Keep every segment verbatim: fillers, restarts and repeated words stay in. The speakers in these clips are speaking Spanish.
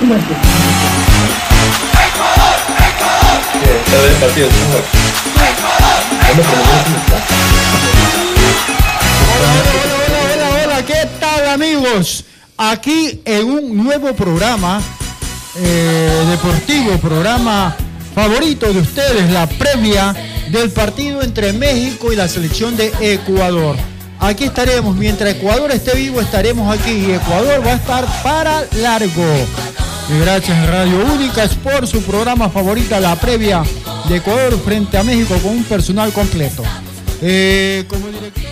el partido. Hola, hola, hola, ¿qué tal, amigos? Aquí en un nuevo programa eh, deportivo, programa favorito de ustedes, la previa del partido entre México y la selección de Ecuador. Aquí estaremos, mientras Ecuador esté vivo estaremos aquí y Ecuador va a estar para largo. Y gracias a Radio Única Sport, su programa favorita, la previa de Ecuador frente a México con un personal completo. Eh, como director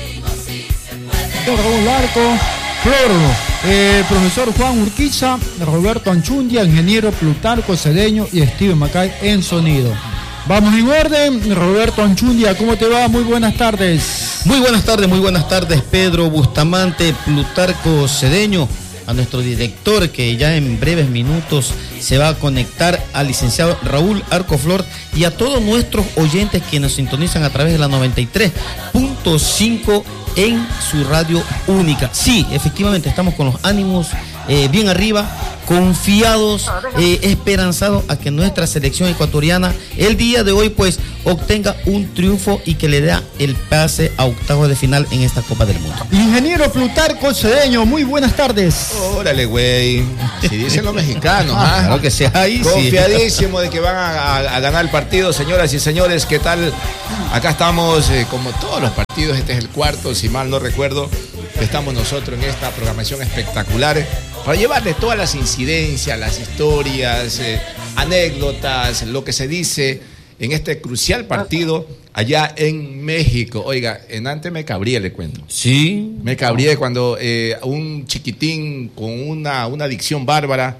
Raúl Arco, Flor, eh, profesor Juan Urquiza, Roberto Anchundia, ingeniero Plutarco Cedeño y Steven Macay en sonido. Vamos en orden. Roberto Anchundia, ¿cómo te va? Muy buenas tardes. Muy buenas tardes, muy buenas tardes, Pedro Bustamante, Plutarco Cedeño, a nuestro director que ya en breves minutos se va a conectar, al licenciado Raúl Arcoflor y a todos nuestros oyentes que nos sintonizan a través de la noventa y tres punto cinco en su radio única. Sí, efectivamente estamos con los ánimos eh, bien arriba, confiados, eh, esperanzados a que nuestra selección ecuatoriana el día de hoy pues obtenga un triunfo y que le dé el pase a octavos de final en esta Copa del Mundo. Ingeniero Plutarco Cedeño, muy buenas tardes. Órale, güey. Si dicen los mexicanos, ¿ah? Claro que sea ahí. Confiadísimo sí. de que van a, a, a ganar el partido, señoras y señores. ¿Qué tal? Acá estamos, eh, como todos los partidos, este es el cuarto, si mal no recuerdo. Estamos nosotros en esta programación espectacular para llevarles todas las incidencias, las historias, eh, anécdotas, lo que se dice en este crucial partido allá en México. Oiga, en antes me cabría, le cuento. Sí. Me cabría cuando eh, un chiquitín con una, una adicción bárbara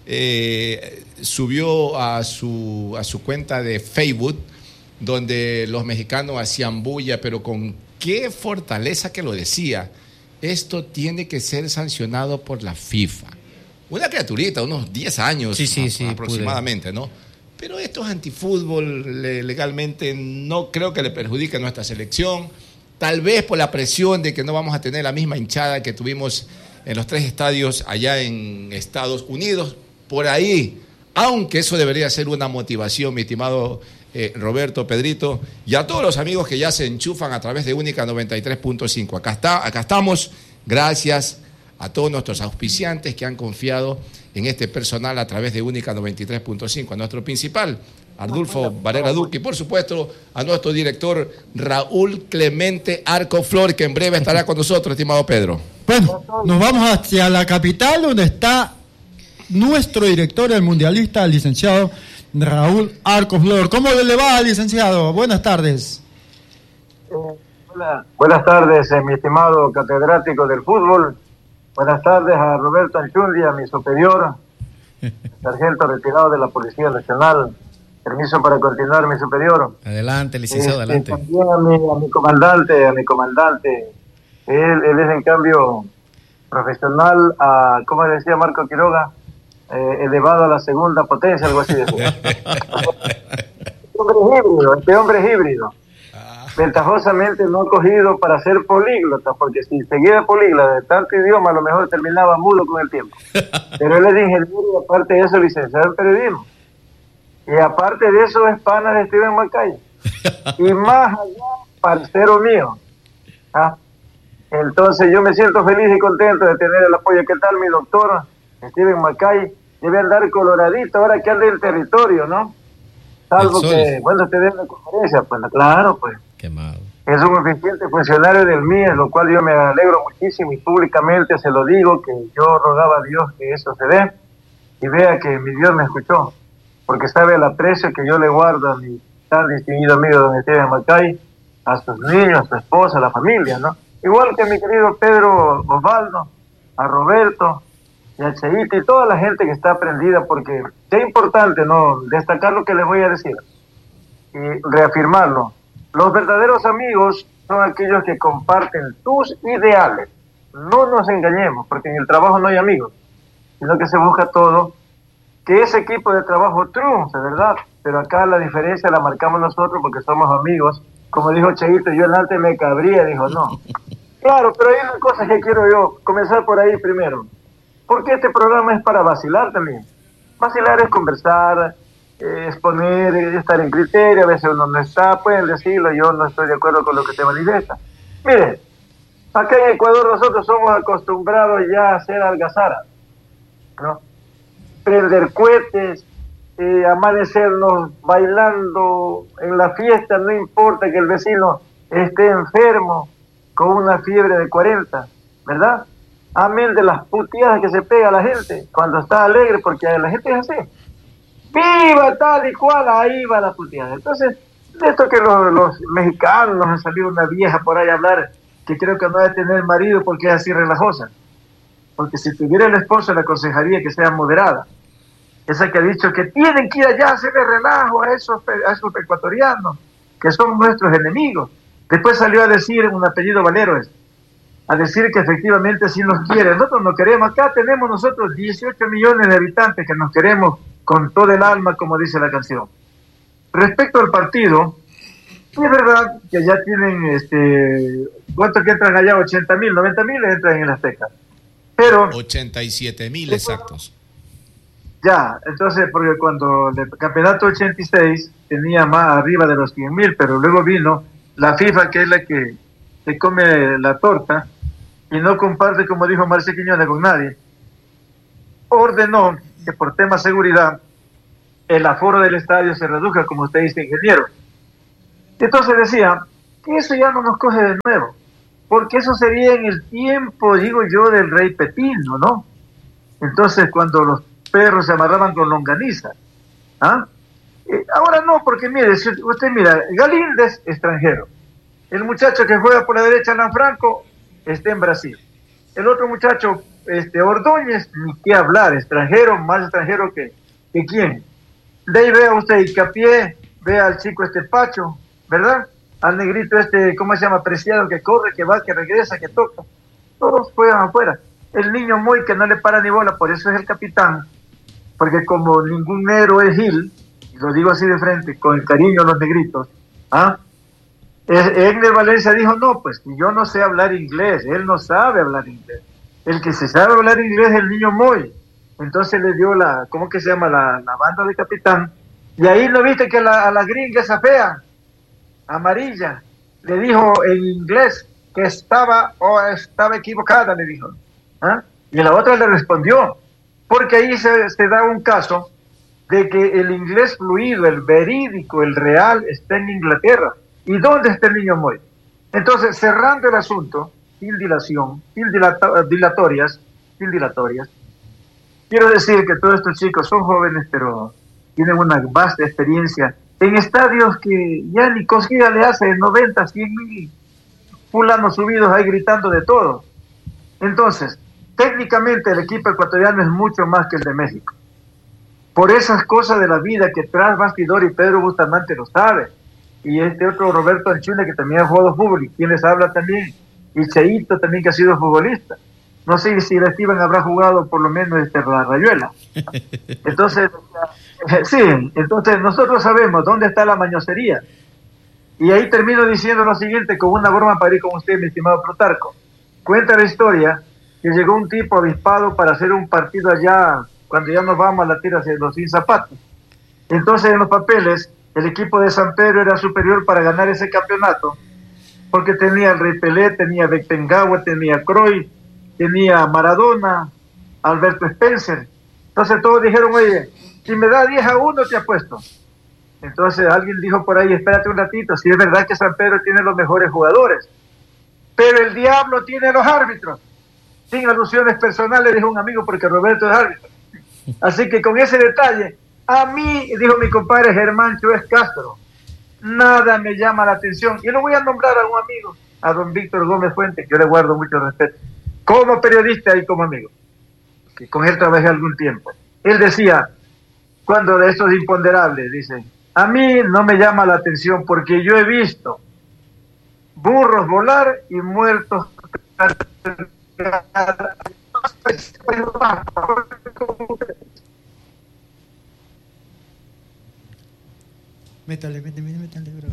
eh, subió a su, a su cuenta de Facebook, donde los mexicanos hacían bulla, pero con qué fortaleza que lo decía. Esto tiene que ser sancionado por la FIFA. Una criaturita, unos diez años sí, sí, sí, aproximadamente, pude. ¿no? Pero esto es antifútbol, le, legalmente no creo que le perjudique a nuestra selección. Tal vez por la presión de que no vamos a tener la misma hinchada que tuvimos en los tres estadios allá en Estados Unidos. Por ahí, aunque eso debería ser una motivación, mi estimado eh, Roberto, Pedrito, y a todos los amigos que ya se enchufan a través de Única noventa y tres punto cinco. Acá está, acá estamos, gracias a todos nuestros auspiciantes que han confiado en este personal a través de Única noventa y tres punto cinco, a nuestro principal, Ardulfo Varela Duque, y por supuesto a nuestro director Raúl Clemente Arcoflor, que en breve estará con nosotros, estimado Pedro. Bueno, nos vamos hacia la capital, donde está nuestro director, el mundialista, el licenciado Raúl Arcoflor. ¿Cómo le va, licenciado? Buenas tardes. Eh, hola. Buenas tardes, eh, mi estimado catedrático del fútbol. Buenas tardes a Roberto Anchundia, mi superior, sargento retirado de la Policía Nacional. Permiso para continuar, mi superior. Adelante, licenciado, este, adelante. También a mi, a mi comandante, a mi comandante. Él, él es en cambio profesional, a, ¿cómo decía Marco Quiroga? Eh, elevado a la segunda potencia, algo así decía. Este hombre es híbrido, este hombre es híbrido. Ventajosamente no ha cogido para ser políglota, porque si seguía políglota de tanto idioma, a lo mejor terminaba mudo con el tiempo. Pero él es ingeniero y aparte de eso licenciado en periodismo. Y aparte de eso es pana de Steven Macay. Y más allá, parcero mío. ¿Ah? Entonces yo me siento feliz y contento de tener el apoyo. ¿Qué tal mi doctor Steven Macay? Debe andar coloradito ahora que anda en territorio, ¿no? Salvo que, bueno, te den la conferencia, pues claro, pues. Quemado. Es un eficiente funcionario del M I E, lo cual yo me alegro muchísimo y públicamente se lo digo, que yo rogaba a Dios que eso se dé y vea que mi Dios me escuchó, porque sabe el aprecio que yo le guardo a mi tan distinguido amigo don Steven Macay, a sus niños, a su esposa, a la familia, ¿no? Igual que a mi querido Pedro Osvaldo, a Roberto y a Cheito y toda la gente que está prendida, porque es importante, ¿no?, destacar lo que les voy a decir y reafirmarlo. Los verdaderos amigos son aquellos que comparten tus ideales. No nos engañemos, porque en el trabajo no hay amigos, sino que se busca todo, que ese equipo de trabajo triunfe, ¿verdad? Pero acá la diferencia la marcamos nosotros porque somos amigos. Como dijo Cheito, yo antes me cabría, dijo, no. Claro, pero hay una cosa que quiero yo comenzar por ahí primero. Porque este programa es para vacilar también. Vacilar es conversar, eh, exponer, eh, estar en criterio, a veces uno no está, pueden decirlo, yo no estoy de acuerdo con lo que te manifiesta. Miren, acá en Ecuador nosotros somos acostumbrados ya a hacer algazara, ¿no? Prender cohetes, eh, amanecernos bailando en la fiesta, no importa que el vecino esté enfermo con una fiebre de cuarenta, ¿verdad? Amén de las puteadas que se pega a la gente cuando está alegre, porque la gente es así. ¡Viva tal y cual! Ahí va la puteada. Entonces, de esto que los, los mexicanos nos han salido una vieja por ahí a hablar, que creo que no debe tener marido porque es así relajosa. Porque si tuviera el esposo le aconsejaría que sea moderada. Esa que ha dicho que tienen que ir allá a hacerle relajo a esos, a esos ecuatorianos, que son nuestros enemigos. Después salió a decir un apellido Valero, a decir que efectivamente sí nos quieren. Nosotros nos queremos. Acá tenemos nosotros dieciocho millones de habitantes que nos queremos con todo el alma, como dice la canción. Respecto al partido, es verdad que ya tienen, este, ¿cuántos que entran allá? ochenta mil, noventa mil entran en el Azteca. Pero ochenta y siete mil exactos. Ya, entonces, porque cuando el campeonato ochenta y seis tenía más arriba de los cien mil, pero luego vino la FIFA, que es la que, que come la torta y no comparte, como dijo Marce Quiñones, con nadie, ordenó que por tema de seguridad el aforo del estadio se reduzca, como usted dice, ingeniero. Entonces decía que eso ya no nos coge de nuevo, porque eso sería en el tiempo, digo yo, del rey Pepino, ¿no? Entonces, cuando los perros se amarraban con longaniza. ¿Ah? Eh, ahora no, porque mire, si usted mira, Galíndez, extranjero. El muchacho que juega por la derecha, Lanfranco, está en Brasil. El otro muchacho, este, Ordóñez, ni qué hablar, extranjero, más extranjero que, que quién. De ahí vea usted Hincapié, vea al chico este Pacho, ¿verdad? Al negrito este, ¿cómo se llama? Preciado, que corre, que va, que regresa, que toca. Todos juegan afuera. El niño Moy, que no le para ni bola, por eso es el capitán. Porque como ningún negro es Gil, y lo digo así de frente, con el cariño a los negritos, ¿ah? Egner Valencia dijo, no, pues yo no sé hablar inglés, él no sabe hablar inglés. El que se sabe hablar inglés es el niño Moy. Entonces le dio la, ¿cómo que se llama? La, la banda de capitán. Y ahí no viste que la, a la gringa esa fea, amarilla, le dijo en inglés que estaba o estaba equivocada, le dijo. ¿Ah? Y la otra le respondió. Porque ahí se, se da un caso de que el inglés fluido, el verídico, el real, está en Inglaterra. ¿Y dónde está el niño Moy? Entonces, cerrando el asunto, sin dilación, sin dilata, dilatorias, sin dilatorias, quiero decir que todos estos chicos son jóvenes, pero tienen una vasta experiencia en estadios que ya ni cosquilla le hace noventa, cien mil fulanos subidos ahí gritando de todo. Entonces, técnicamente el equipo ecuatoriano es mucho más que el de México. Por esas cosas de la vida que tras bastidor, y Pedro Bustamante lo sabe, y este otro Roberto Anchune que también ha jugado fútbol, y quien les habla también, y Cheito también que ha sido futbolista. No sé si el Steven habrá jugado por lo menos este, la Rayuela. Entonces, sí, entonces nosotros sabemos dónde está la mañosería. Y ahí termino diciendo lo siguiente con una broma para ir con usted, mi estimado Plutarco. Cuenta la historia que llegó un tipo avispado para hacer un partido allá, cuando ya nos vamos a la tierra de los sin zapatos. Entonces en los papeles, el equipo de San Pedro era superior para ganar ese campeonato, porque tenía el Rey Pelé, tenía Beckenbauer, tenía Cruyff, tenía Maradona, Alberto Spencer. Entonces todos dijeron, oye, si me da diez a uno te apuesto. Entonces alguien dijo por ahí, espérate un ratito, si es verdad que San Pedro tiene los mejores jugadores, pero el diablo tiene los árbitros. Sin alusiones personales, dijo un amigo, porque Roberto es árbitro. Así que con ese detalle, a mí, dijo mi compadre Germán Chuez Castro, nada me llama la atención. Y lo voy a nombrar a un amigo, a don Víctor Gómez Fuentes, que yo le guardo mucho respeto, como periodista y como amigo, que con él trabajé algún tiempo. Él decía, cuando de estos imponderables, dice, a mí no me llama la atención porque yo he visto burros volar y muertos. Métale, métale, métale, bro.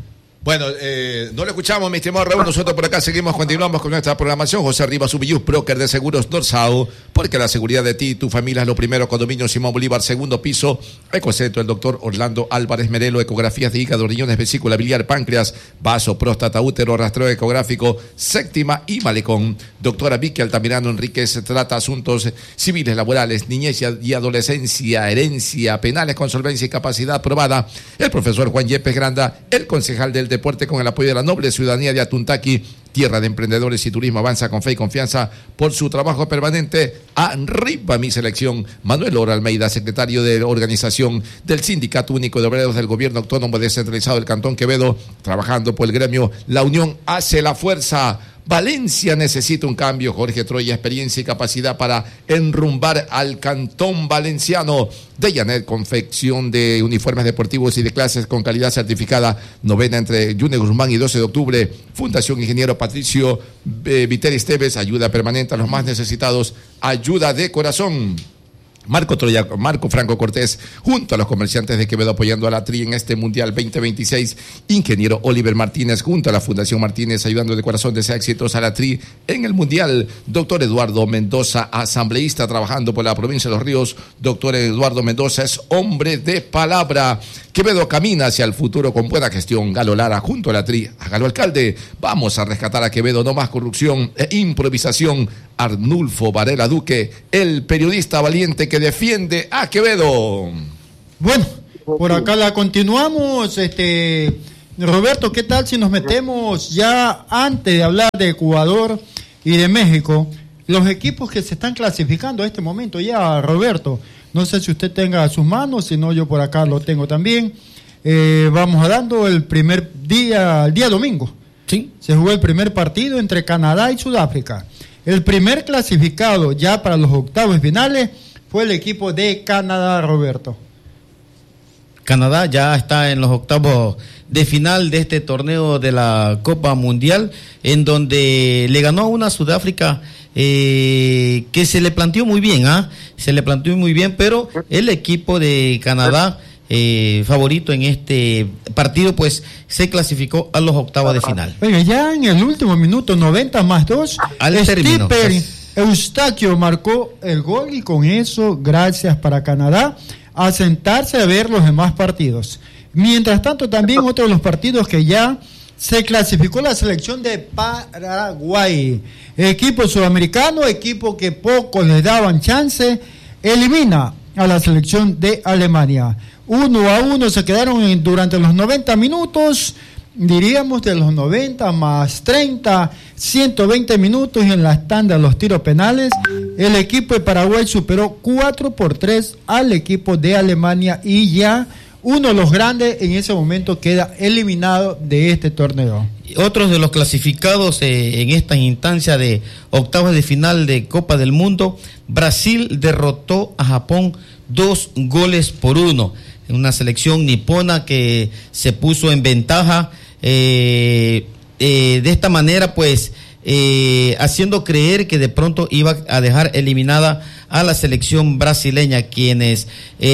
Bueno, eh, no lo escuchamos, mi estimado Raúl. Nosotros por acá seguimos, continuamos con nuestra programación. José Rivas Ubilluz, broker de seguros Dorsao, porque la seguridad de ti y tu familia es lo primero. Condominio Simón Bolívar, segundo piso. Ecocentro, el doctor Orlando Álvarez Merelo, ecografías de hígado, riñones, vesícula biliar, páncreas, vaso, próstata, útero, rastreo ecográfico, séptima y malecón. Doctora Vicky Altamirano Enríquez trata asuntos civiles, laborales, niñez y adolescencia, herencia, penales con solvencia y capacidad aprobada. El profesor Juan Yepes Granda, el concejal del deporte, con el apoyo de la noble ciudadanía de Atuntaqui, tierra de emprendedores y turismo, avanza con fe y confianza por su trabajo permanente. Arriba mi selección. Manuel Ora Almeida, secretario de organización del Sindicato Único de Obreros del Gobierno Autónomo Descentralizado del Cantón Quevedo, trabajando por el gremio. La unión hace la fuerza. Valencia necesita un cambio. Jorge Troya, experiencia y capacidad para enrumbar al cantón valenciano. Deyanet, confección de uniformes deportivos y de clases con calidad certificada. Novena entre Yune Guzmán y doce de octubre. Fundación Ingeniero Patricio eh, Viteri Esteves, ayuda permanente a los más necesitados. Ayuda de corazón. Marco Troya, Marco Franco Cortés, junto a los comerciantes de Quevedo, apoyando a la Tri en este Mundial veinte veintiséis. Ingeniero Oliver Martínez, junto a la Fundación Martínez, ayudando de corazón, desea éxitos a la Tri en el Mundial. Doctor Eduardo Mendoza, asambleísta, trabajando por la provincia de Los Ríos. Doctor Eduardo Mendoza es hombre de palabra. Quevedo camina hacia el futuro con buena gestión. Galo Lara, junto a la Tri. Hágalo, alcalde. Vamos a rescatar a Quevedo, no más corrupción e improvisación. Arnulfo Varela Duque, el periodista valiente que defiende a Quevedo. Bueno, por acá la continuamos. Este, Roberto, ¿qué tal si nos metemos ya antes de hablar de Ecuador y de México? Los equipos que se están clasificando a este momento ya, Roberto. No sé si usted tenga a sus manos, si no yo por acá lo tengo también. Eh, vamos dando el primer día, el día domingo. Sí. Se jugó el primer partido entre Canadá y Sudáfrica. El primer clasificado ya para los octavos finales fue el equipo de Canadá, Roberto. Canadá ya está en los octavos de final de este torneo de la Copa Mundial, en donde le ganó a una Sudáfrica eh, que se le planteó muy bien, ¿ah? ¿eh? Se le planteó muy bien, pero el equipo de Canadá, eh, favorito en este partido, pues se clasificó a los octavos de final. Oiga, ya en el último minuto, noventa más dos, al término, Stephen pues, Eustaquio marcó el gol y con eso, gracias para Canadá, a sentarse a ver los demás partidos. Mientras tanto, también otro de los partidos que ya se clasificó la selección de Paraguay. Equipo sudamericano, equipo que pocos les daban chance, elimina a la selección de Alemania. Uno a uno se quedaron en, durante los noventa minutos, diríamos de los noventa más treinta, ciento veinte minutos, y en la tanda de los tiros penales, el equipo de Paraguay superó cuatro por tres al equipo de Alemania y ya uno de los grandes en ese momento queda eliminado de este torneo. Otros de los clasificados eh, en esta instancia de octavos de final de Copa del Mundo, Brasil derrotó a Japón dos goles por uno. Una selección nipona que se puso en ventaja eh, eh, de esta manera, pues eh, haciendo creer que de pronto iba a dejar eliminada a la selección brasileña, quienes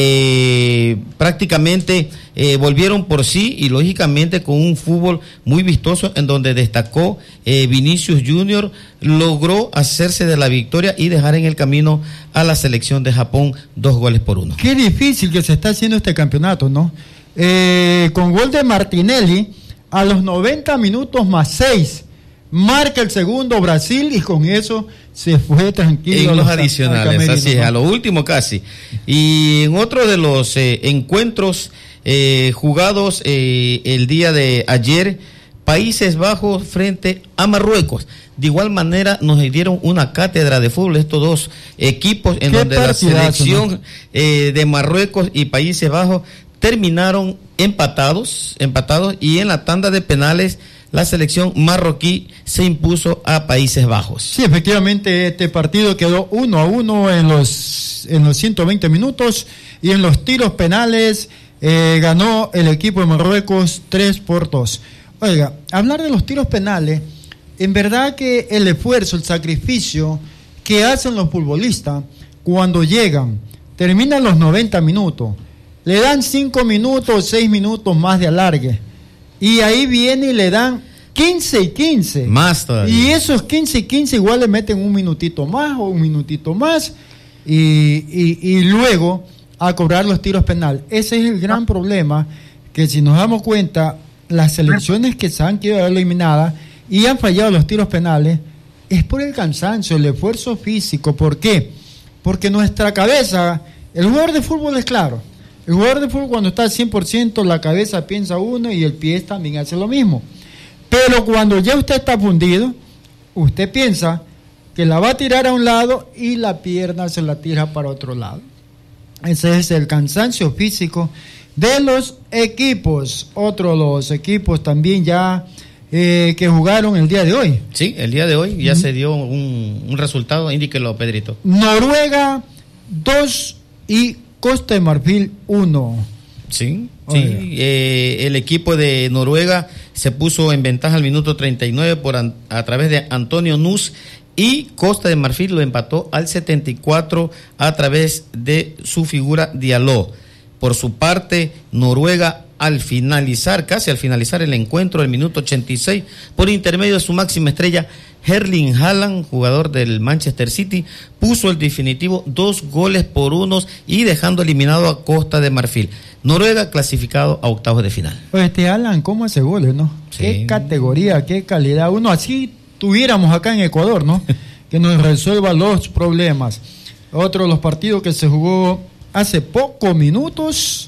eh, prácticamente eh, volvieron por sí y lógicamente con un fútbol muy vistoso, en donde destacó eh, Vinicius Junior, logró hacerse de la victoria y dejar en el camino a la selección de Japón dos goles por uno. Qué difícil que se está haciendo este campeonato, ¿no? Eh, con gol de Martinelli a los noventa minutos más seis, marca el segundo Brasil y con eso se fue tranquilo. En los adicionales, así es, a lo último casi. Y en otro de los eh, encuentros eh, jugados eh, el día de ayer, Países Bajos frente a Marruecos. De igual manera nos dieron una cátedra de fútbol estos dos equipos, en donde la selección, ¿no?, eh, de Marruecos y Países Bajos terminaron empatados, empatados y en la tanda de penales la selección marroquí se impuso a Países Bajos. Sí, efectivamente, este partido quedó uno a uno en los, en los ciento veinte minutos, y en los tiros penales eh, ganó el equipo de Marruecos tres por dos. Oiga, hablar de los tiros penales, en verdad que el esfuerzo, el sacrificio que hacen los futbolistas cuando llegan, terminan los noventa minutos, le dan cinco minutos, seis minutos más de alargue, Y ahí viene y le dan quince y quince. Más todavía. Y esos quince y quince igual le meten un minutito más o un minutito más y, y, y luego a cobrar los tiros penal. Ese es el gran problema, que si nos damos cuenta, las selecciones que se han quedado eliminadas y han fallado los tiros penales es por el cansancio, el esfuerzo físico. ¿Por qué? Porque nuestra cabeza, el jugador de fútbol es claro, el jugador de fútbol cuando está al cien por ciento, la cabeza piensa uno y el pie también hace lo mismo. Pero cuando ya usted está fundido, usted piensa que la va a tirar a un lado y la pierna se la tira para otro lado. Ese es el cansancio físico de los equipos. Otro de los equipos también ya eh, que jugaron el día de hoy. Sí, el día de hoy ya uh-huh. se dio un, un resultado, indíquelo, Pedrito. Noruega dos y Costa de Marfil uno. Sí, sí. Eh, el equipo de Noruega se puso en ventaja al minuto treinta y nueve por an, a través de Antonio Nuss, y Costa de Marfil lo empató al setenta y cuatro a través de su figura Diallo. Por su parte, Noruega, al finalizar, casi al finalizar el encuentro, el minuto ochenta y seis, por intermedio de su máxima estrella, Erling Haaland, jugador del Manchester City, puso el definitivo dos goles por unos y dejando eliminado a Costa de Marfil. Noruega clasificado a octavos de final. Pues este Haaland, ¿cómo hace goles, no? Sí. Qué categoría, qué calidad. Uno así tuviéramos acá en Ecuador, ¿no? Que nos resuelva los problemas. Otro de los partidos que se jugó hace pocos minutos,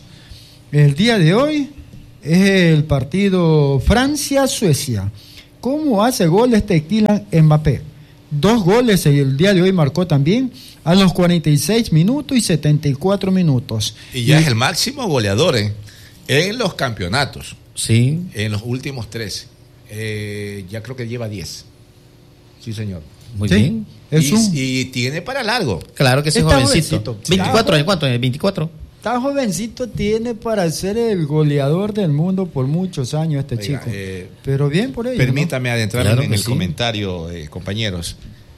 el día de hoy, es el partido Francia-Suecia. ¿Cómo hace gol este Kylian Mbappé? Dos goles el día de hoy marcó también a los cuarenta y seis minutos y setenta y cuatro minutos. Y ya y, es el máximo goleador ¿eh? en los campeonatos. Sí. En los últimos tres. Eh, ya creo que lleva diez. Sí, señor. Muy sí, bien. Es y, un... y tiene para largo. Claro que sí, Está jovencito. jovencito. veinticuatro, ¿en cuánto? ¿En veinticuatro? Está jovencito, tiene para ser el goleador del mundo por muchos años este Oiga, chico. Eh, Pero bien por ello. Permítame ¿no? adentrarme claro en el sí. comentario, eh, compañeros.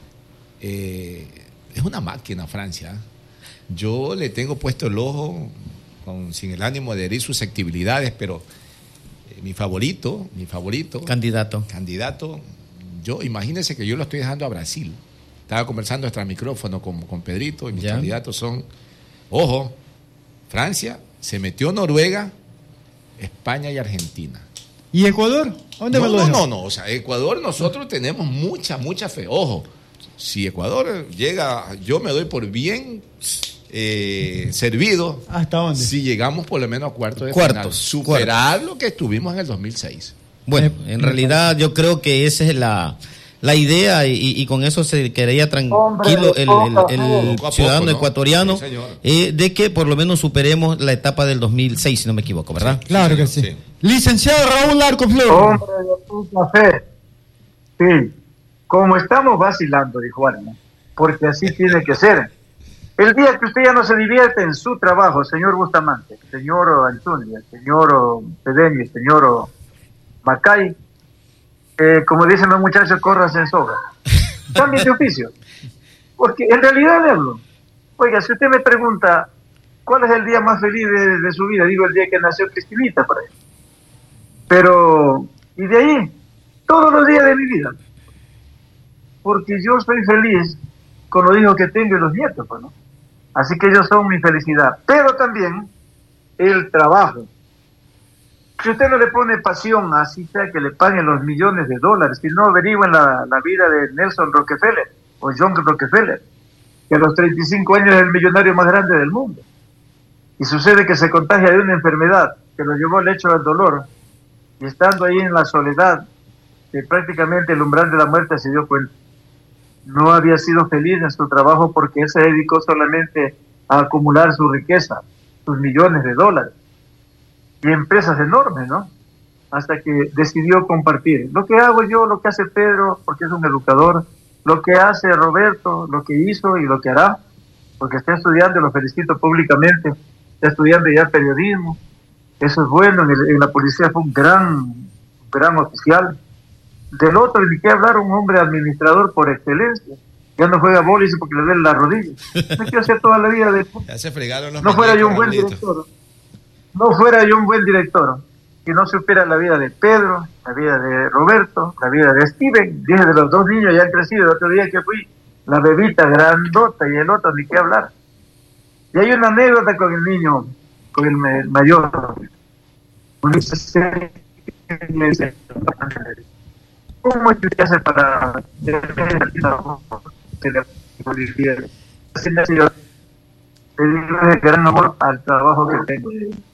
Eh, es una máquina Francia. Yo le tengo puesto el ojo con, sin el ánimo de herir susceptibilidades, pero eh, mi favorito, mi favorito. Candidato. Candidato. Yo, imagínense que yo lo estoy dejando a Brasil. Estaba conversando extra micrófono con, con Pedrito y mis ya. candidatos son, ojo, Francia, se metió Noruega, España y Argentina. ¿Y Ecuador? ¿Dónde no, me lo no, dejo? no, no, o sea, Ecuador nosotros tenemos mucha, mucha fe. Ojo, si Ecuador llega, yo me doy por bien eh, servido. ¿Hasta dónde? Si llegamos por lo menos a cuartos de cuartos, final. Superar cuartos. lo que estuvimos en el dos mil seis. Bueno, en realidad yo creo que esa es la, la idea y, y con eso se quedaría tranquilo el, el, el, el ciudadano poco, ecuatoriano, ¿no? Sí, eh, de que por lo menos superemos la etapa del dos mil seis, si no me equivoco, ¿verdad? Sí, claro sí, que sí. sí. Licenciado Raúl Arcoflor. Hombre de puta fe. Sí, como estamos vacilando, dijo Arna, porque así tiene que ser. El día que usted ya no se divierte en su trabajo, señor Bustamante, señor Antunia, señor Pedeño, señor Macay, eh, como dicen los muchachos, corras en soga. Cambie de oficio. Porque en realidad le hablo. Oiga, si usted me pregunta, ¿cuál es el día más feliz de, de su vida? Digo, el día que nació Cristinita, por ahí. Pero, y de ahí, todos los días de mi vida. Porque yo soy feliz con los hijos que tengo y los nietos, pues, ¿no? Así que ellos son mi felicidad. Pero también el trabajo. Si usted no le pone pasión, así sea que le paguen los millones de dólares, si no averigüen la, la vida de Nelson Rockefeller o John Rockefeller, que a los treinta y cinco años es el millonario más grande del mundo. Y sucede que se contagia de una enfermedad que lo llevó al lecho del dolor, y estando ahí en la soledad, que prácticamente el umbral de la muerte se dio cuenta. No había sido feliz en su trabajo porque él se dedicó solamente a acumular su riqueza, sus millones de dólares. Y empresas enormes, ¿no? Hasta que decidió compartir. Lo que hago yo, lo que hace Pedro, porque es un educador, lo que hace Roberto, lo que hizo y lo que hará, porque está estudiando, lo felicito públicamente, está estudiando ya periodismo, eso es bueno, en, el, en la policía fue un gran, gran oficial. Del otro, ni que hablar, un hombre administrador por excelencia, ya no juega bolis porque le duele la rodilla. Me quiero hacer toda la vida de... Ya se fregaron los no fuera yo un buen director. No fuera yo un buen director. que no supiera la vida de Pedro, la vida de Roberto, la vida de Steven. Dije de los dos niños ya han crecido. El otro día que fui, la bebita grandota y el otro ni qué hablar. Y hay una anécdota con el niño, con el mayor. ¿Cómo es que usted hace para le digo de gran amor al trabajo que tengo?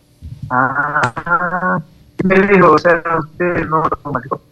Ah, me dijo, o sea, usted no lo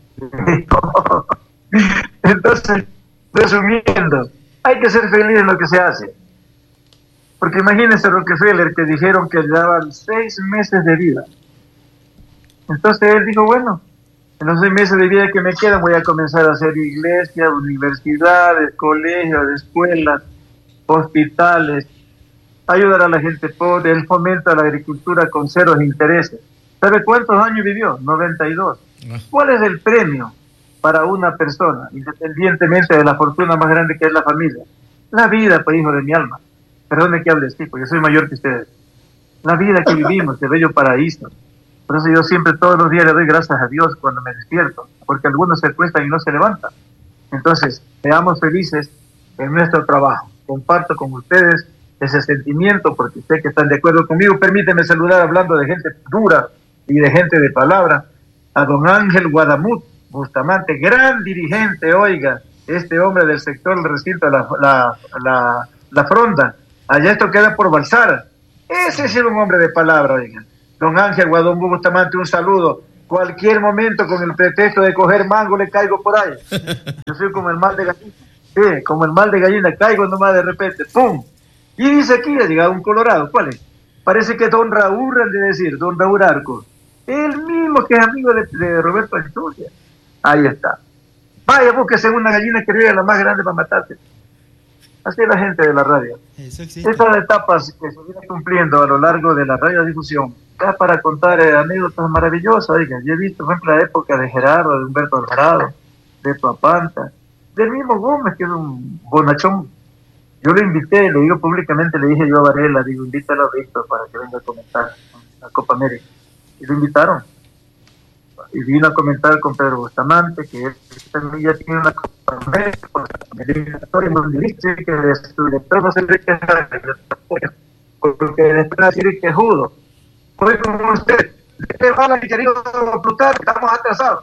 Entonces, resumiendo, hay que ser feliz en lo que se hace. Porque imagínense Rockefeller, que dijeron que le daban seis meses de vida. Entonces él dijo, bueno, en los seis meses de vida que me quedan voy a comenzar a hacer iglesias, universidades, colegios, escuelas, hospitales, ayudar a la gente pobre, el fomento a la agricultura con ceros intereses. ¿Sabe cuántos años vivió? noventa y dos. ¿Cuál es el premio para una persona, independientemente de la fortuna más grande que es la familia? La vida, pues, hijo de mi alma. Perdone que hable así, porque yo soy mayor que ustedes. La vida que vivimos, de bello paraíso. Por eso yo siempre, todos los días, le doy gracias a Dios cuando me despierto, porque algunos se acuestan y no se levantan. Entonces, seamos felices en nuestro trabajo. Comparto con ustedes ese sentimiento, porque sé que están de acuerdo conmigo. Permíteme saludar, hablando de gente dura y de gente de palabra, a don Ángel Guadamut Bustamante, gran dirigente, oiga, este hombre del sector del recinto de la, la, la, la Fronda. Allá esto queda por Balsara. Ese es un hombre de palabra, oiga. Don Ángel Guadamut Bustamante, un saludo. Cualquier momento, con el pretexto de coger mango, le caigo por ahí. Yo soy como el mal de gallina. Sí, como el mal de gallina, caigo nomás de repente, ¡pum! Y dice aquí, ha llegado un colorado. ¿Cuál es? Parece que don Raúl, han de decir, don Raúl Arcos. El mismo que es amigo de, de Roberto Asturias. Ahí está. Vaya, búsquese una gallina que vive la más grande para matarte. Así es la gente de la radio. Estas etapas que se vienen cumpliendo a lo largo de la radiodifusión, da para contar eh, anécdotas maravillosas. Oigan, yo he visto, por ejemplo, la época de Gerardo, de Humberto Alvarado, de Papanta, del mismo Gómez, que es un bonachón. Yo lo invité, le digo públicamente, le dije yo a Varela, digo, invítalo a Víctor para que venga a comentar la Copa América. Y lo invitaron. Y vino a comentar con Pedro Bustamante, que él también ya tiene una Copa América, eliminatoria mundial, que su director no se ve que porque después decir que es judo. Hoy como usted, ¿qué bala, mi querido Plutarco? Estamos atrasados.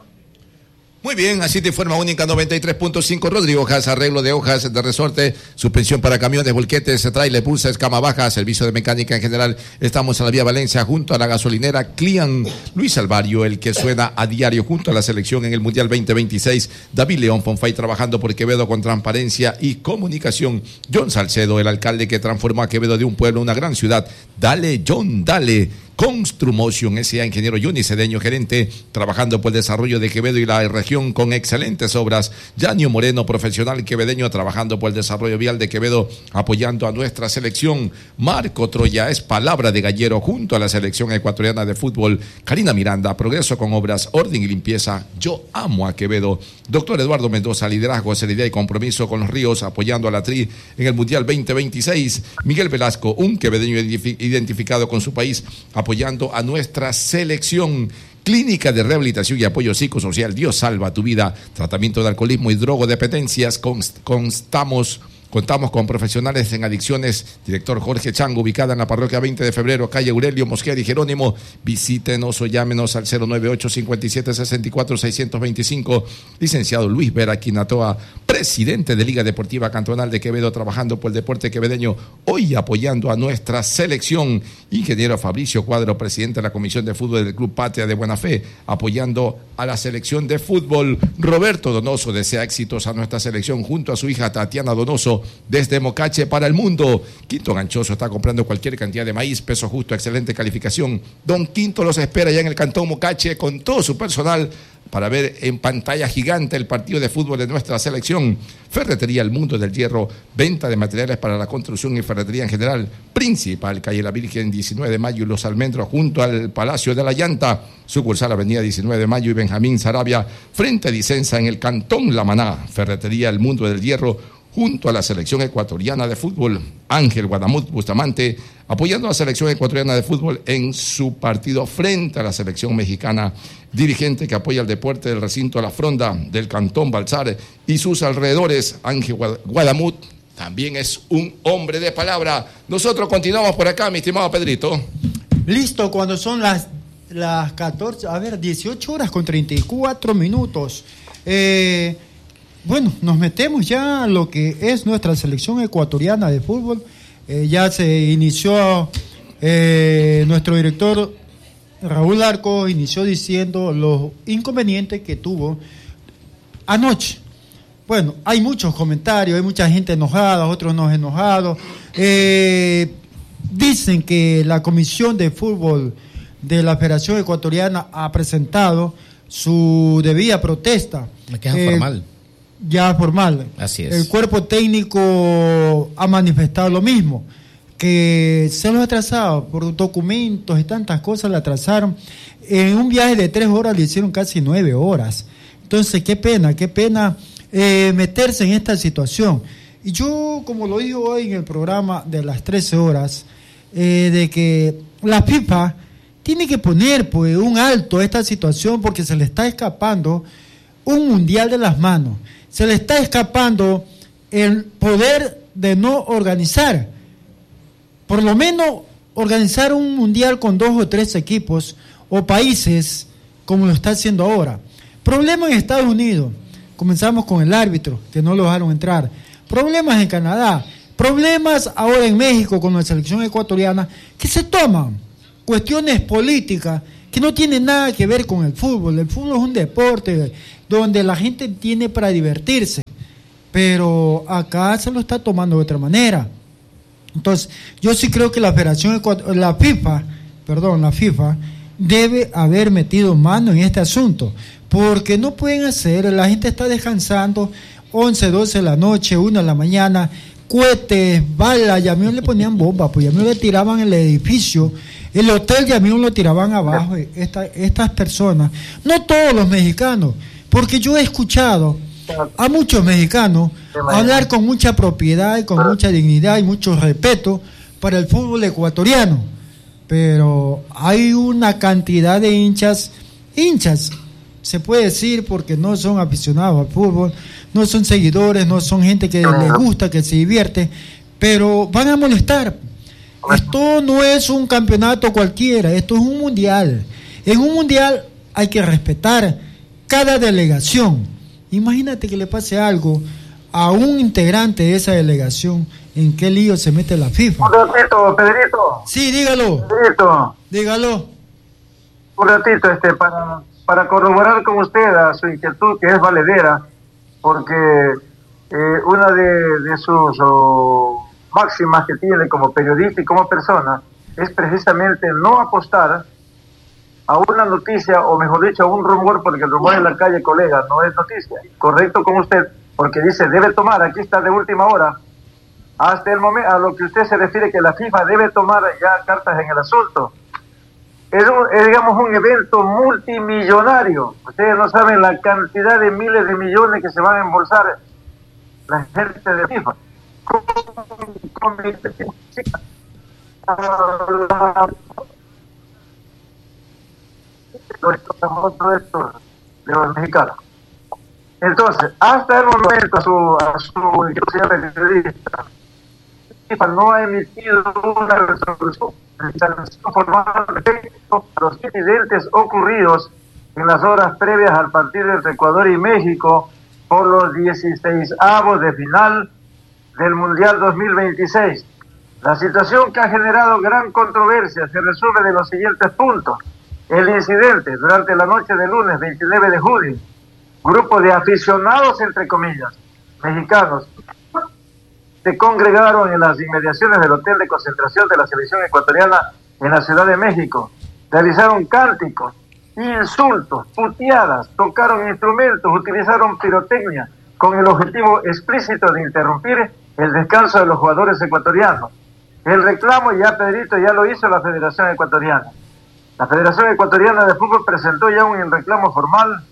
Muy bien, así te informa Única noventa y tres punto cinco. Rodrigo Hojas, arreglo de hojas de resorte, suspensión para camiones, volquetes, trailer, pulsas, cama baja, servicio de mecánica en general. Estamos en la vía Valencia, junto a la gasolinera Clian. Luis Alvario, el que suena a diario junto a la selección en el Mundial veinte veintiséis. David León Fonfay, trabajando por Quevedo con transparencia y comunicación. John Salcedo, el alcalde que transformó a Quevedo de un pueblo a una gran ciudad. Dale, John, dale. Construmotion S A, ingeniero Johnny Cedeño, gerente, trabajando por el desarrollo de Quevedo y la región con excelentes obras. Yanio Moreno, profesional quevedeño, trabajando por el desarrollo vial de Quevedo, apoyando a nuestra selección. Marco Troya es palabra de gallero junto a la selección ecuatoriana de fútbol. Karina Miranda, progreso con obras, orden y limpieza. Yo amo a Quevedo. Doctor Eduardo Mendoza, liderazgo, seriedad y compromiso con los ríos, apoyando a la T R I en el Mundial veinte veintiséis. Miguel Velasco, un quevedeño identificado con su país, apoyando a nuestra selección. Clínica de Rehabilitación y Apoyo Psicosocial, Dios salva tu vida. Tratamiento de alcoholismo y drogodependencias. Const- constamos... Contamos con profesionales en adicciones. Director Jorge Chango, ubicada en la parroquia veinte de febrero, calle Aurelio Mosquera y Jerónimo. Visítenos o llámenos al cero nueve ocho, cinco siete, seis cuatro, seis dos cinco. Licenciado Luis Vera Quinatoa, presidente de Liga Deportiva Cantonal de Quevedo, trabajando por el deporte quevedeño, hoy apoyando a nuestra selección. Ingeniero Fabricio Cuadro, presidente de la Comisión de Fútbol del Club Patria de Buena Fe, apoyando a la selección de fútbol. Roberto Donoso desea éxitos a nuestra selección junto a su hija Tatiana Donoso, desde Mocache para el mundo. Quinto Ganchoso está comprando cualquier cantidad de maíz, peso justo, excelente calificación. Don Quinto los espera ya en el Cantón Mocache con todo su personal para ver en pantalla gigante el partido de fútbol de nuestra selección. Ferretería El Mundo del Hierro, venta de materiales para la construcción y ferretería en general. Principal, calle La Virgen, diecinueve de mayo y Los Almendros, junto al Palacio de la Llanta. Sucursal, avenida diecinueve de mayo y Benjamín Sarabia, frente a Dicenza en el Cantón La Maná. Ferretería El Mundo del Hierro, junto a la selección ecuatoriana de fútbol. Ángel Guadamut Bustamante apoyando a la selección ecuatoriana de fútbol en su partido frente a la selección mexicana. Dirigente que apoya el deporte del recinto La Fronda del Cantón Balsar y sus alrededores. Ángel Guadamut también es un hombre de palabra. Nosotros continuamos por acá, mi estimado Pedrito. Listo, cuando son las, las catorce, a ver, dieciocho horas con treinta y cuatro minutos. Eh, bueno, nos metemos ya a lo que es nuestra selección ecuatoriana de fútbol. Eh, ya se inició, eh, nuestro director Raúl Arco inició diciendo los inconvenientes que tuvo anoche. Bueno, hay muchos comentarios, hay mucha gente enojada, otros no enojados. Eh, dicen que la Comisión de Fútbol de la Federación Ecuatoriana ha presentado su debida protesta. La queja eh, formal. Ya formal. Así es. El cuerpo técnico ha manifestado lo mismo, que se los ha atrasado por documentos y tantas cosas, le atrasaron. En un viaje de tres horas le hicieron casi nueve horas. Entonces, qué pena, qué pena eh, meterse en esta situación. Y yo, como lo digo hoy en el programa de las trece horas, eh, de que la FIFA tiene que poner pues un alto a esta situación porque se le está escapando un mundial de las manos. Se le está escapando el poder de no organizar. Por lo menos organizar un mundial con dos o tres equipos o países como lo está haciendo ahora. Problema en Estados Unidos. Comenzamos con el árbitro, que no lo dejaron entrar. Problemas en Canadá. Problemas ahora en México con la selección ecuatoriana, que se toman cuestiones políticas que no tienen nada que ver con el fútbol. El fútbol es un deporte donde la gente tiene para divertirse, pero acá se lo está tomando de otra manera. Entonces, yo sí creo que la Federación Ecuator- la FIFA, perdón, la FIFA debe haber metido mano en este asunto, porque no pueden hacer, la gente está descansando once, doce de la noche, una de la mañana, cohetes, balas, y a mí le ponían bombas, pues a mí le tiraban el edificio, el hotel y a mí lo tiraban abajo. Esta, estas personas, no todos los mexicanos, porque yo he escuchado a muchos mexicanos hablar con mucha propiedad y con mucha dignidad y mucho respeto para el fútbol ecuatoriano, pero hay una cantidad de hinchas, hinchas, se puede decir, porque no son aficionados al fútbol, no son seguidores, no son gente que les gusta, que se divierte, pero van a molestar. Esto no es un campeonato cualquiera, esto es un mundial. En un mundial hay que respetar cada delegación. Imagínate que le pase algo a un integrante de esa delegación, ¿en qué lío se mete la FIFA? Un ratito, Pedrito. Sí, dígalo. Pedrito, Dígalo. un ratito, este, para, para corroborar con usted a su inquietud, que es valedera, porque eh, una de, de sus oh, máximas que tiene como periodista y como persona es precisamente no apostar a una noticia, o mejor dicho, a un rumor, porque el rumor en la calle, colega, no es noticia. Correcto con usted, porque dice, debe tomar, aquí está de última hora, hasta el momento, a lo que usted se refiere, que la FIFA debe tomar ya cartas en el asunto. Es, un, es, digamos, un evento multimillonario. Ustedes no saben la cantidad de miles de millones que se van a embolsar la gente de FIFA. de los mexicanos. Entonces, hasta el momento, a su, a su señor periodista, FIFA no ha emitido una resolución formal respecto a los incidentes ocurridos en las horas previas al partido entre Ecuador y México por los dieciseisavos de final del Mundial dos mil veintiséis. La situación, que ha generado gran controversia, se resume de los siguientes puntos. El incidente durante la noche del lunes veintinueve de julio, grupo de aficionados, entre comillas, mexicanos, se congregaron en las inmediaciones del hotel de concentración de la selección ecuatoriana en la Ciudad de México. Realizaron cánticos, insultos, puteadas, tocaron instrumentos, utilizaron pirotecnia con el objetivo explícito de interrumpir el descanso de los jugadores ecuatorianos. El reclamo, ya Pedrito, ya lo hizo la Federación Ecuatoriana. La Federación Ecuatoriana de Fútbol presentó ya un reclamo formal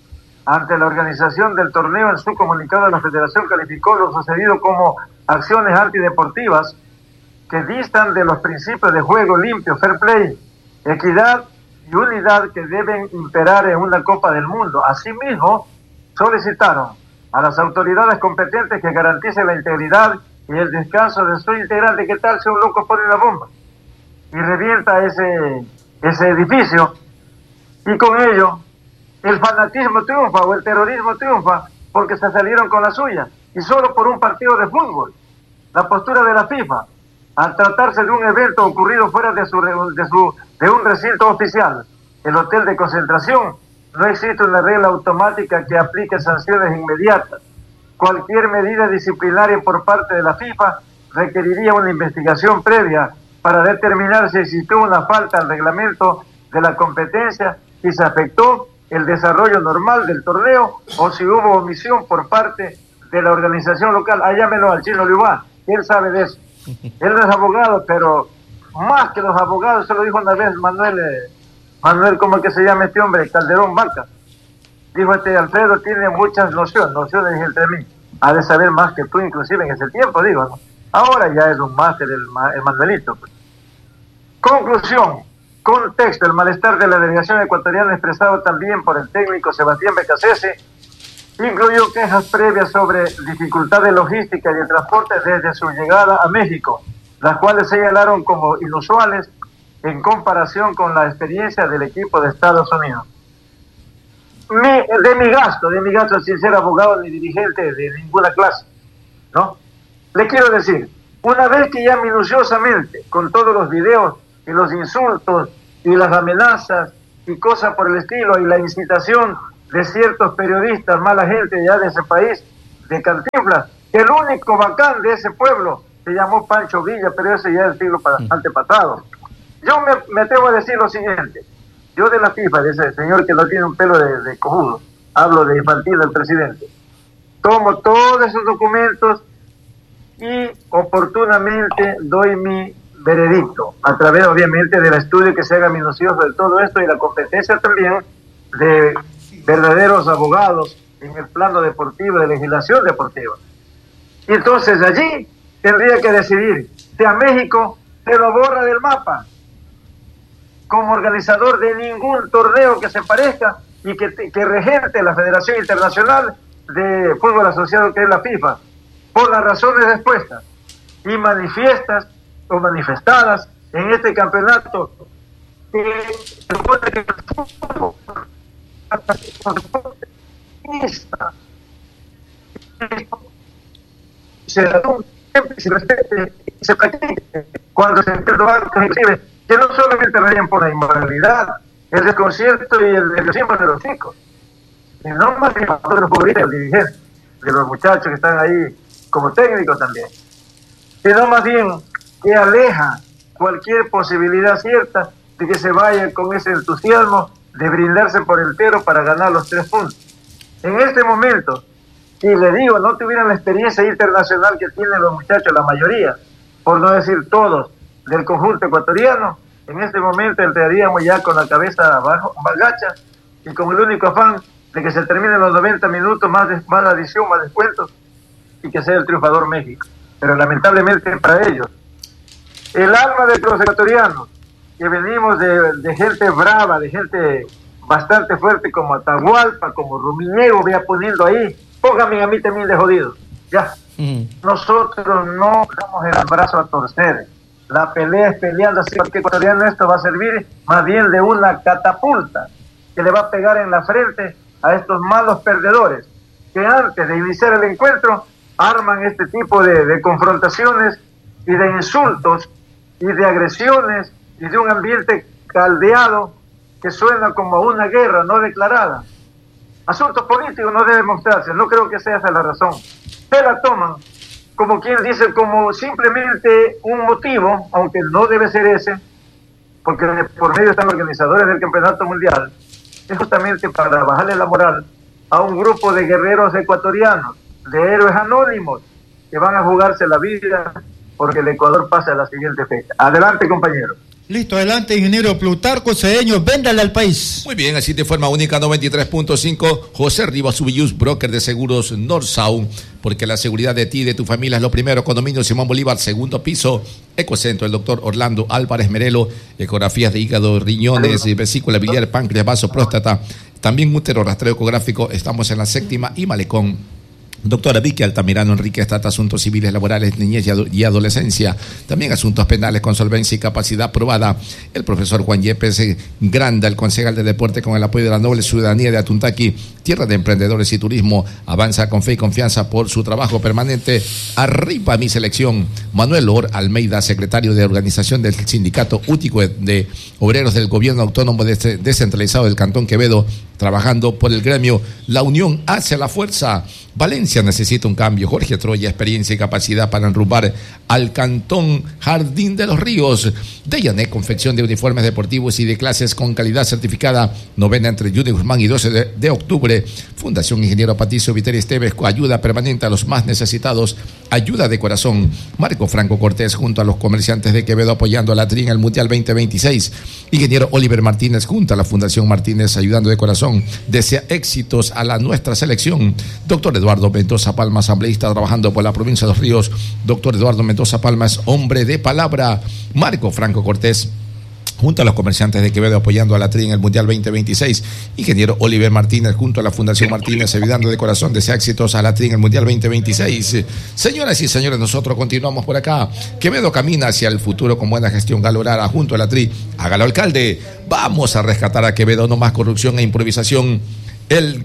ante la organización del torneo. En su comunicado, la federación calificó lo sucedido como acciones antideportivas que distan de los principios de juego limpio, fair play, equidad y unidad que deben imperar en una Copa del Mundo. Asimismo, solicitaron a las autoridades competentes que garanticen la integridad y el descanso de su integrante. ¿Qué tal si un loco pone la bomba y revienta ese, ese edificio? Y con ello, el fanatismo triunfa o el terrorismo triunfa porque se salieron con la suya. Y solo por un partido de fútbol. La postura de la FIFA, al tratarse de un evento ocurrido fuera de, su, de, su, de un recinto oficial, el hotel de concentración, no existe una regla automática que aplique sanciones inmediatas. Cualquier medida disciplinaria por parte de la FIFA requeriría una investigación previa para determinar si existió una falta al reglamento de la competencia, si se afectó el desarrollo normal del torneo o si hubo omisión por parte de la organización local. Ah, llámelo al Chino Liubán, él sabe de eso. Él no es abogado, pero más que los abogados, se lo dijo una vez Manuel, eh, Manuel, ¿cómo es que se llama este hombre? Calderón Vaca. Dijo, este Alfredo tiene muchas nociones, nociones entre mí. Ha de saber más que tú, inclusive en ese tiempo, digo, ¿no? Ahora ya es un máster el, el Manuelito. Pues. Conclusión, contexto, el malestar de la delegación ecuatoriana expresado también por el técnico Sebastián Becasese, incluyó quejas previas sobre dificultad de logística y de transporte desde su llegada a México, las cuales señalaron como inusuales en comparación con la experiencia del equipo de Estados Unidos. Mi, de mi gasto, de mi gasto sin ser abogado ni dirigente de ninguna clase, ¿no? Le quiero decir, una vez que ya minuciosamente, con todos los videos y los insultos y las amenazas y cosas por el estilo y la incitación de ciertos periodistas, mala gente ya de ese país, de Cantinflas, que el único bacán de ese pueblo se llamó Pancho Villa, pero ese ya es el siglo antepasado. Yo me, me atrevo a decir lo siguiente, yo de la FIFA, de ese señor que no tiene un pelo de, de cojudo, hablo de infantil del presidente, tomo todos esos documentos y oportunamente doy mi veredicto, a través obviamente del estudio que se haga minucioso de todo esto y la competencia también de verdaderos abogados en el plano deportivo, de legislación deportiva. Y entonces allí tendría que decidir si a México se lo borra del mapa como organizador de ningún torneo que se parezca y que, que regente la Federación Internacional de Fútbol Asociado, que es la FIFA, por las razones expuestas y manifiestas o manifestadas en este campeonato que supone que el fútbol se se respete y se practique cuando se inclusive que no solamente rayan por la inmoralidad, el desconcierto y el nerviosismo de los chicos, sino más bien de los jugadores, el dirigente, de los muchachos que están ahí como técnicos también, sino más bien que aleja cualquier posibilidad cierta de que se vaya con ese entusiasmo de brindarse por entero para ganar los tres puntos. En este momento, si le digo, no tuvieran la experiencia internacional que tienen los muchachos, la mayoría, por no decir todos, del conjunto ecuatoriano, en este momento entraríamos ya con la cabeza abajo, más gacha, y con el único afán de que se terminen los noventa minutos, más, de, más adición, más descuentos, y que sea el triunfador México. Pero lamentablemente para ellos, el alma de los ecuatorianos, que venimos de, de gente brava, de gente bastante fuerte como Atahualpa, como Rumiñego, vea poniendo ahí, póngame a mí también de jodido, ya. Mm. Nosotros no damos el brazo a torcer, la pelea es peleando así, porque ecuatoriano esto va a servir más bien de una catapulta que le va a pegar en la frente a estos malos perdedores, que antes de iniciar el encuentro arman este tipo de, de confrontaciones y de insultos y de agresiones y de un ambiente caldeado que suena como una guerra no declarada. Asuntos políticos no deben mostrarse, no creo que sea esa la razón. Se la toman como quien dice, como simplemente un motivo, aunque no debe ser ese, porque por medio están los organizadores del campeonato mundial, es justamente para bajarle la moral a un grupo de guerreros ecuatorianos, de héroes anónimos, que van a jugarse la vida porque el Ecuador pasa a la siguiente fecha. Adelante, compañero. Listo, adelante, ingeniero Plutarco Cedeño, véndale al país. Muy bien, así de forma única, noventa y tres punto cinco, José Rivas Ubillus, broker de seguros Northsound, porque la seguridad de ti y de tu familia es lo primero. Condominio Simón Bolívar, segundo piso, Ecocentro, el doctor Orlando Álvarez Merelo, ecografías de hígado, riñones, vesícula biliar, páncreas, vaso, próstata, también útero, rastreo ecográfico. Estamos en la séptima y Malecón. Doctora Vicky Altamirano Enríquez trata asuntos civiles, laborales, niñez y, ado- y adolescencia, también asuntos penales con solvencia y capacidad probada. El profesor Juan Yepes Granda, el concejal de deporte, con el apoyo de la noble ciudadanía de Atuntaqui, tierra de emprendedores y turismo, avanza con fe y confianza por su trabajo permanente. Arriba mi selección. Manuel Or Almeida, secretario de organización del sindicato útico de obreros del gobierno autónomo descentralizado del Cantón Quevedo, trabajando por el gremio. La unión hace la fuerza. Valencia necesita un cambio. Jorge Troya, experiencia y capacidad para enrumbar al Cantón Jardín de los Ríos. Deyané, confección de uniformes deportivos y de clases con calidad certificada. Novena entre Juni Guzmán y doce de, de octubre. Fundación Ingeniero Patricio Viteri Esteves, ayuda permanente a los más necesitados. Ayuda de corazón. Marco Franco Cortés, junto a los comerciantes de Quevedo, apoyando a la Tri en el Mundial veinte veintiséis. Ingeniero Oliver Martínez, junto a la Fundación Martínez, ayudando de corazón. Desea éxitos a la nuestra selección. Doctor Eduardo Mendoza Palma, asambleísta, trabajando por la provincia de Los Ríos. Doctor Eduardo Mendoza Palma es hombre de palabra. Marco Franco Cortés, junto a los comerciantes de Quevedo, apoyando a la Tri en el Mundial veinte veintiséis. Ingeniero Oliver Martínez, junto a la Fundación Martínez, ayudando de corazón, desea éxitos a la Tri en el Mundial veinte veintiséis. Señoras y señores, nosotros continuamos por acá. Quevedo camina hacia el futuro con buena gestión. Galo Lara, junto a la Tri. Hágalo, alcalde. Vamos a rescatar a Quevedo, no más corrupción e improvisación. El,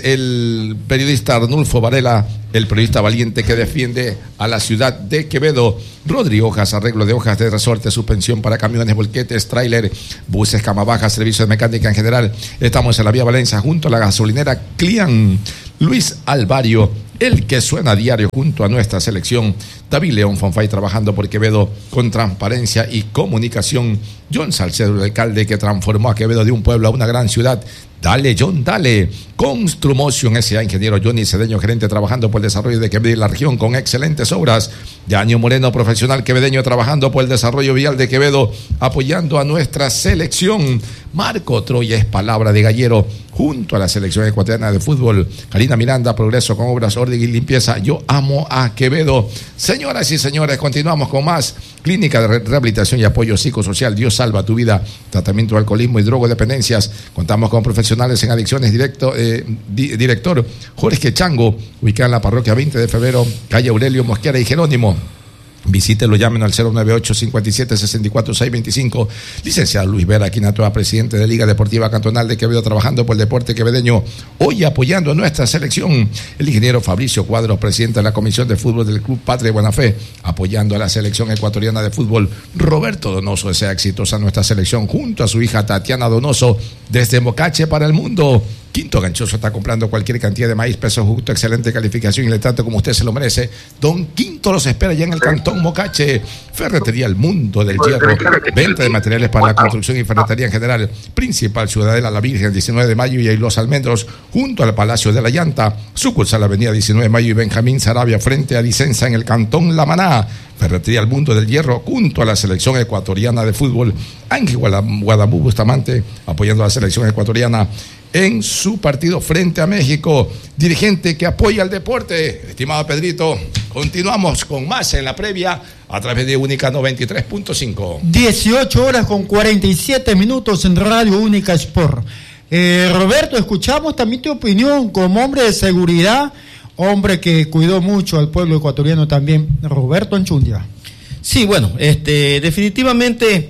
el periodista Arnulfo Varela, el periodista valiente que defiende a la ciudad de Quevedo. Rodri Hojas, arreglo de hojas de resorte, suspensión para camiones, volquetes, tráiler, buses, cama baja, servicio de mecánica en general. Estamos en la vía Valencia, junto a la gasolinera Clian. Luis Alvario, el que suena a diario junto a nuestra selección. David León Fonfay, trabajando por Quevedo con transparencia y comunicación. John Salcedo, el alcalde que transformó a Quevedo de un pueblo a una gran ciudad. Dale, John, dale. Construmotion S A, ingeniero Johnny Cedeño, gerente, trabajando por el desarrollo de Quevedo y la región con excelentes obras. Yaño Moreno, profesional quevedeño, trabajando por el desarrollo vial de Quevedo, apoyando a nuestra selección. Marco Troya es palabra de gallero, junto a la selección ecuatoriana de fútbol. Karina Miranda, progreso con obras, orden y limpieza. Yo amo a Quevedo. Señoras y señores, continuamos con más. Clínica de Rehabilitación y Apoyo Psicosocial, Dios salva tu vida. Tratamiento de alcoholismo y drogodependencias. Contamos con profesionales en adicciones. Directo, eh, di, director Jorge Chango, ubicada en la parroquia veinte de febrero, calle Aurelio Mosquera y Jerónimo. Visítelo, llamen al cero nueve ocho, cinco siete, seis cuatro seis dos cinco. Licenciado Luis Vera Quinatoa, presidente de Liga Deportiva Cantonal de Quevedo, trabajando por el deporte quevedeño, hoy apoyando a nuestra selección. El ingeniero Fabricio Cuadros, presidente de la Comisión de Fútbol del Club Patria Buena Fe, apoyando a la selección ecuatoriana de fútbol. Roberto Donoso desea éxitos a nuestra selección, junto a su hija Tatiana Donoso, desde Mocache para el mundo. Quinto Ganchoso está comprando cualquier cantidad de maíz, peso justo, excelente calificación y le trato como usted se lo merece. Don Quinto los espera ya en el Cantón Mocache. Ferretería El Mundo del Hierro, venta de materiales para la construcción y ferretería en general. Principal Ciudadela La Virgen, diecinueve de mayo y Los Almendros, junto al Palacio de la Llanta. Sucursal Avenida diecinueve de mayo y Benjamín Sarabia, frente a Licenza en el Cantón La Maná. Ferretería El Mundo del Hierro, junto a la selección ecuatoriana de fútbol. Ángel Guadamú Bustamante, apoyando a la selección ecuatoriana en su partido frente a México. Dirigente que apoya al deporte. Estimado Pedrito, continuamos con más en la previa a través de Única noventa y tres punto cinco. dieciocho horas con cuarenta y siete minutos en Radio Única Sport. Eh, Roberto, escuchamos también tu opinión como hombre de seguridad, hombre que cuidó mucho al pueblo ecuatoriano también. Roberto Anchundia. Sí, bueno, este, definitivamente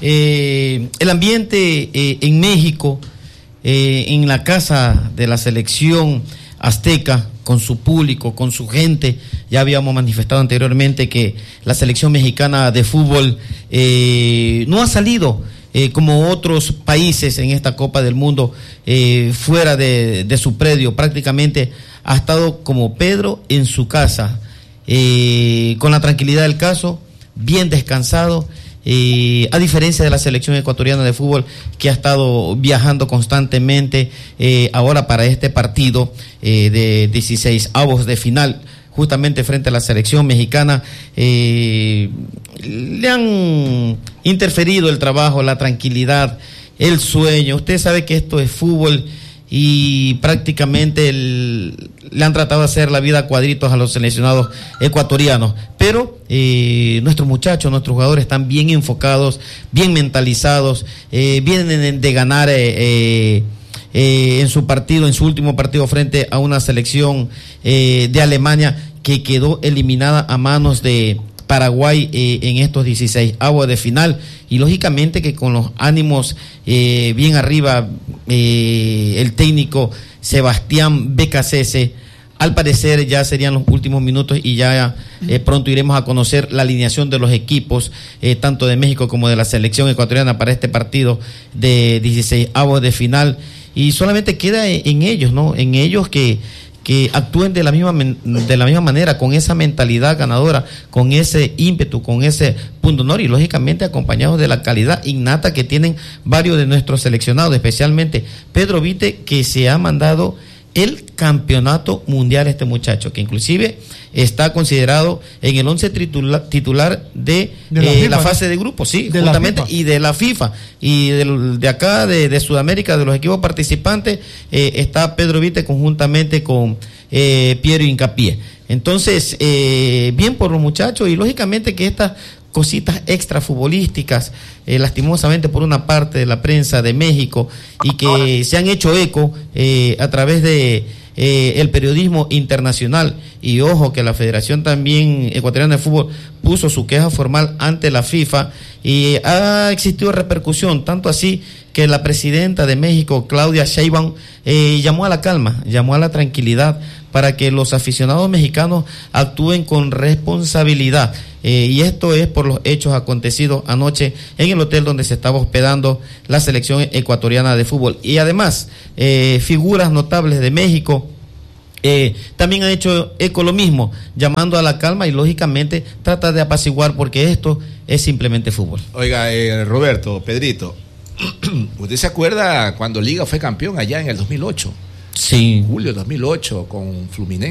eh, el ambiente eh, en México, Eh, en la casa de la selección azteca, con su público, con su gente, ya habíamos manifestado anteriormente que la selección mexicana de fútbol eh, no ha salido eh, como otros países en esta Copa del Mundo eh, fuera de, de su predio, prácticamente ha estado como Pedro en su casa, eh, con la tranquilidad del caso, bien descansado. Eh, a diferencia de la selección ecuatoriana de fútbol que ha estado viajando constantemente, eh, ahora para este partido eh, de dieciséis avos de final justamente frente a la selección mexicana, eh, le han interferido el trabajo, la tranquilidad, el sueño. Usted sabe que esto es fútbol y prácticamente el, le han tratado de hacer la vida a cuadritos a los seleccionados ecuatorianos, pero eh, nuestros muchachos, nuestros jugadores están bien enfocados, bien mentalizados, eh, vienen de ganar eh, eh, eh, en su partido, en su último partido frente a una selección eh, de Alemania que quedó eliminada a manos de Paraguay eh, en estos dieciséis avos de final, y lógicamente que con los ánimos eh, bien arriba, eh, el técnico Sebastián Becasese, al parecer ya serían los últimos minutos y ya eh, pronto iremos a conocer la alineación de los equipos, eh, tanto de México como de la selección ecuatoriana para este partido de dieciséis avos de final, y solamente queda en, en ellos, ¿no? En ellos que que actúen de la misma de la misma manera, con esa mentalidad ganadora, con ese ímpetu, con ese punto honor, y lógicamente acompañados de la calidad innata que tienen varios de nuestros seleccionados, especialmente Pedro Vite, que se ha mandado el campeonato mundial este muchacho, que inclusive está considerado en el once titular, titular de, de la, eh, FIFA, la fase de grupos, sí, de justamente, y de la FIFA, y de, de acá de, de Sudamérica, de los equipos participantes, eh, está Pedro Vite conjuntamente con eh, Piero Hincapié. Entonces, eh, bien por los muchachos, y lógicamente que estas cositas extra futbolísticas, eh, lastimosamente por una parte de la prensa de México, y que se han hecho eco eh, a través de eh, el periodismo internacional, y ojo que la Federación también Ecuatoriana de Fútbol puso su queja formal ante la FIFA, y ha existido repercusión, tanto así que la presidenta de México, Claudia Sheinbaum, eh, llamó a la calma, llamó a la tranquilidad para que los aficionados mexicanos actúen con responsabilidad. Eh, y esto es por los hechos acontecidos anoche en el hotel donde se estaba hospedando la selección ecuatoriana de fútbol. Y además, eh, figuras notables de México eh, también han hecho eco lo mismo, llamando a la calma y lógicamente trata de apaciguar, porque esto es simplemente fútbol. Oiga, eh, Roberto, Pedrito, ¿usted se acuerda cuando Liga fue campeón allá en el dos mil ocho? Sí. Julio dos mil ocho con Fluminense.